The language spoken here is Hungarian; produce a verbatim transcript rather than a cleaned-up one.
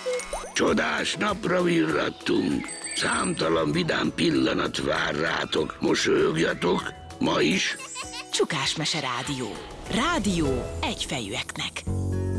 Csodás napra virrattunk. Számtalan vidám pillanat vár rátok. Mosolyogjatok, ma is. Csukás Mese Rádió. Rádió egyfejűeknek.